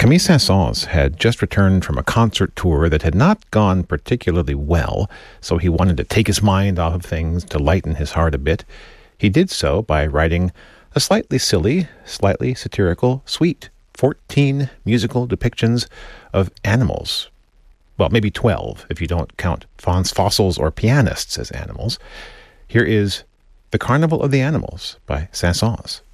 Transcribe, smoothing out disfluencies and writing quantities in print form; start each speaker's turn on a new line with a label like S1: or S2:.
S1: Camille Saint-Saëns had just returned from a concert tour that had not gone particularly well, so he wanted to take his mind off of things, to lighten his heart a bit. He did so by writing a slightly silly, slightly satirical suite. 14 musical depictions of animals. Well, maybe 12 if you don't count fossils or pianists as animals. Here is The Carnival of the Animals by Saint-Saëns.